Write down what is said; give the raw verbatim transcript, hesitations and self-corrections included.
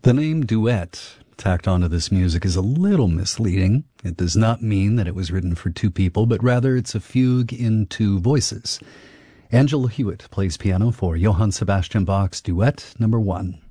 The name duet tacked onto this music is a little misleading. It does not mean that it was written for two people, but rather it's a fugue in two voices. Angela Hewitt plays piano for Johann Sebastian Bach's Duet Number One.